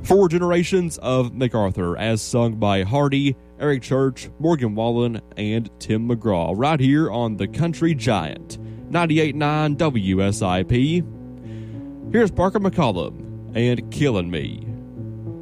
Four generations of MacArthur, as sung by Hardy, Eric Church, Morgan Wallen, and Tim McGraw, right here on the Country Giant, 98.9 WSIP. Here's Parker McCollum and Killing Me.